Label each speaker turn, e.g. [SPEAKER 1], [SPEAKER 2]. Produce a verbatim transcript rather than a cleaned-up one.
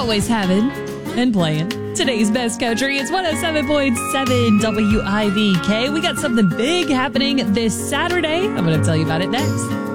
[SPEAKER 1] always having and playing today's best country. It's one oh seven point seven W I V K. We got something big happening this Saturday. I'm going to tell you about it next.